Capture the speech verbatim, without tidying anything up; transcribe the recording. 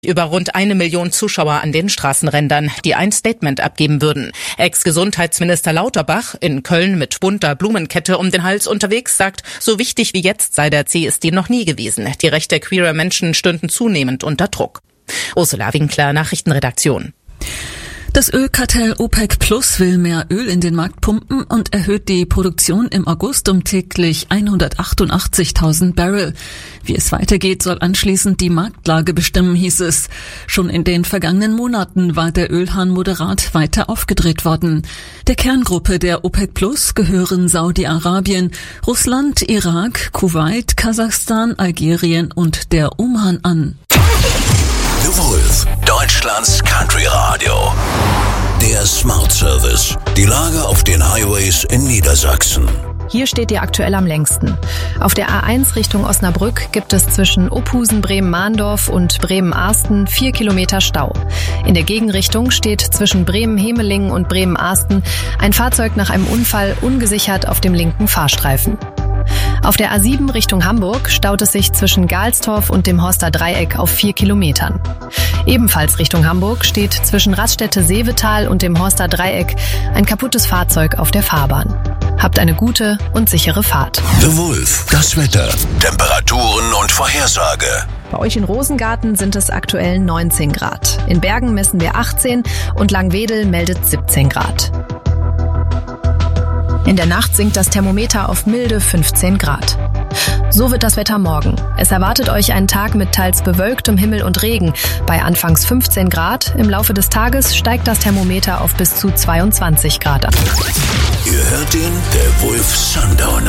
Über rund eine Million Zuschauer an den Straßenrändern, die ein Statement abgeben würden. Ex-Gesundheitsminister Lauterbach, in Köln mit bunter Blumenkette um den Hals unterwegs, sagt, so wichtig wie jetzt sei der C S D noch nie gewesen. Die Rechte queerer Menschen stünden zunehmend unter Druck. Ursula Winkler, Nachrichtenredaktion. Das Ölkartell OPEC Plus will mehr Öl in den Markt pumpen und erhöht die Produktion im August um täglich hundertachtundachtzigtausend Barrel. Wie es weitergeht, soll anschließend die Marktlage bestimmen, hieß es. Schon in den vergangenen Monaten war der Ölhahn moderat weiter aufgedreht worden. Der Kerngruppe der OPEC Plus gehören Saudi-Arabien, Russland, Irak, Kuwait, Kasachstan, Algerien und der Oman an. The Wolf, Deutschlands Country Radio. Der Smart Service. Die Lage auf den Highways in Niedersachsen. Hier steht ihr aktuell am längsten. Auf der A eins Richtung Osnabrück gibt es zwischen Ophusen, Bremen-Mahndorf und Bremen-Arsten vier Kilometer Stau. In der Gegenrichtung steht zwischen Bremen-Hemelingen und Bremen-Arsten ein Fahrzeug nach einem Unfall ungesichert auf dem linken Fahrstreifen. Auf der A sieben Richtung Hamburg staut es sich zwischen Galstorf und dem Horster Dreieck auf vier Kilometern. Ebenfalls Richtung Hamburg steht zwischen Raststätte-Seevetal und dem Horster Dreieck ein kaputtes Fahrzeug auf der Fahrbahn. Habt eine gute und sichere Fahrt. The Wolf, das Wetter, Temperaturen und Vorhersage. Bei euch in Rosengarten sind es aktuell neunzehn Grad. In Bergen messen wir achtzehn und Langwedel meldet siebzehn Grad. In der Nacht sinkt das Thermometer auf milde fünfzehn Grad. So wird das Wetter morgen. Es erwartet euch ein Tag mit teils bewölktem Himmel und Regen. Bei anfangs fünfzehn Grad. Im Laufe des Tages steigt das Thermometer auf bis zu zweiundzwanzig Grad an. Ihr hört den The Wolf Sundowner.